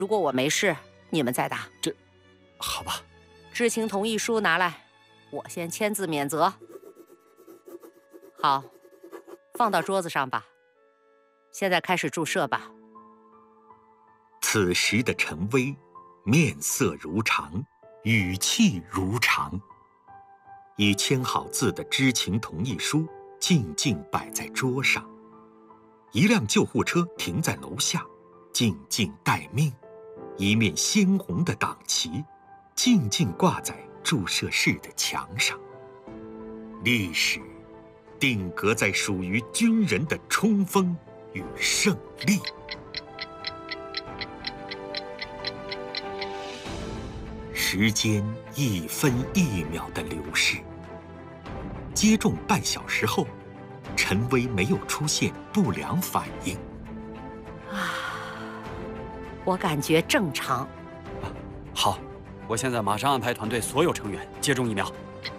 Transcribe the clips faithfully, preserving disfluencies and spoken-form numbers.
如果我没事，你们再打。 这，好吧。 知情同意书拿来，我先签字免责。好，放到桌子上吧。现在开始注射吧。 此时的陈薇，面色如常，语气如常，已签好字的知情同意书静静摆在桌上。一辆救护车停在楼下，静静待命。一面鲜红的党旗，静静挂在注射室的墙上。历史定格在属于军人的冲锋与胜利。时间一分一秒的流逝。接种半小时后，陈薇没有出现不良反应。 啊，我感觉正常。 啊，好，我现在马上安排团队所有成员接种疫苗。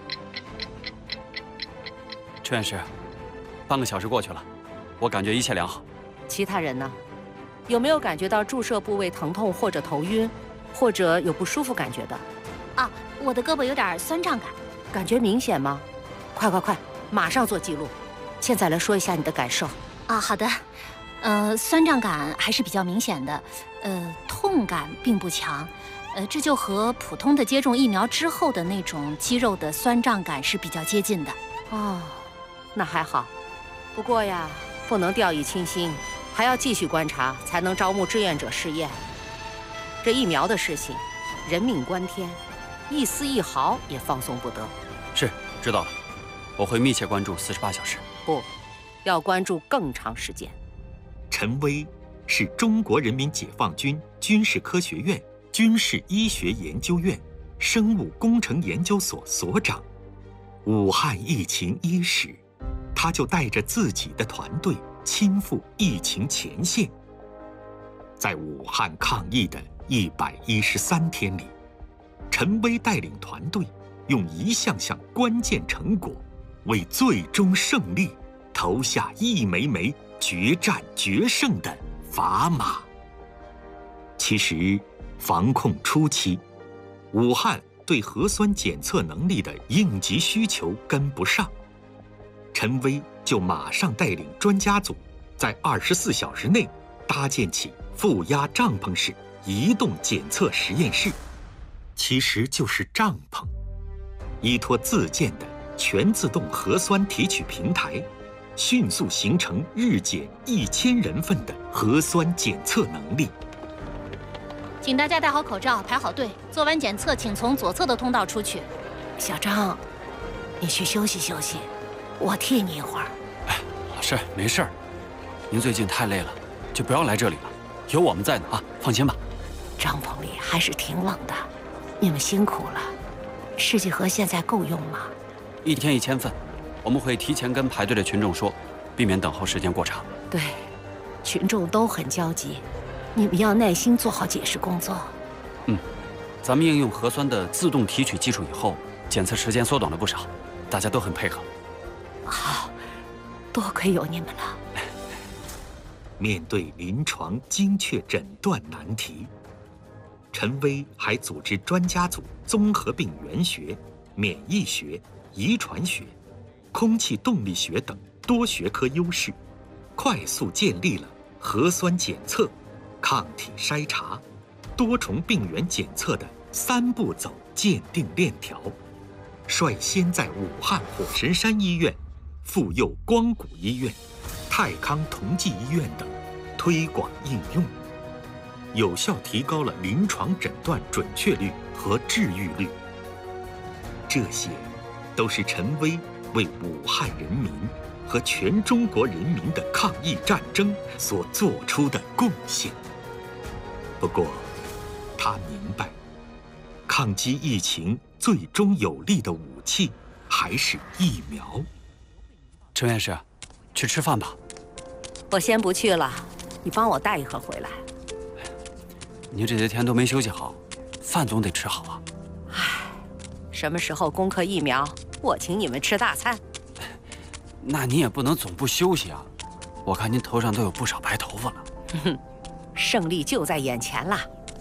陈院士，半个小时过去了，我感觉一切良好。 其他人呢？有没有感觉到注射部位疼痛或者头晕，或者有不舒服感觉的？ 啊，我的胳膊有点酸胀感。 感觉明显吗？快快快，马上做记录。现在来说一下你的感受。 啊，好的。呃，酸胀感还是比较明显的，呃，痛感并不强，呃，这就和普通的接种疫苗之后的那种肌肉的酸胀感是比较接近的。 哦，那还好。不过呀，不能掉以轻心，还要继续观察，才能招募志愿者试验。这疫苗的事情，人命关天，一丝一毫也放松不得。 是，知道了，我会密切关注四十八小时。 不，要关注更长时间。 陈薇是中国人民解放军军事科学院军事医学研究院生物工程研究所所长。武汉疫情伊始，他就带着自己的团队亲赴疫情前线。在武汉抗疫的一百一十三天里，陈薇带领团队用一项项关键成果，为最终胜利投下一枚枚决战决胜的砝码。其实，防控初期，武汉对核酸检测能力的应急需求跟不上，陈薇就马上带领专家组，在二十四小时内搭建起负压帐篷式移动检测实验室，其实就是帐篷，依托自建的全自动核酸提取平台，迅速形成日检一千人份的核酸检测能力。 请大家戴好口罩，排好队。做完检测，请从左侧的通道出去。 小张，你去休息休息，我替你一会儿。 哎，老师，没事儿。您最近太累了，就不要来这里了，有我们在呢啊，放心吧。 帐篷里还是挺冷的，你们辛苦了。试剂盒现在够用吗？ 一天一千份，我们会提前跟排队的群众说，避免等候时间过长。 对，群众都很焦急。你们要耐心做好解释工作。 嗯，咱们应用核酸的自动提取技术以后，检测时间缩短了不少，大家都很配合。 好，多亏有你们了。 面对临床精确诊断难题，陈薇还组织专家组综合病原学、免疫学、遗传学、空气动力学等多学科优势，快速建立了核酸检测、抗体筛查、多重病原检测的三步走鉴定链条，率先在武汉火神山医院、妇幼光谷医院、泰康同济医院等推广应用，有效提高了临床诊断准确率和治愈率。这些都是陈薇为武汉人民和全中国人民的抗疫战争所做出的贡献。不过，他明白，抗击疫情最终有力的武器还是疫苗。 陈院士，去吃饭吧。 我先不去了，你帮我带一盒回来。 您这些天都没休息好，饭总得吃好啊。 唉，什么时候攻克疫苗，我请你们吃大餐。 那你也不能总不休息啊！我看您头上都有不少白头发了。 哼，胜利就在眼前了。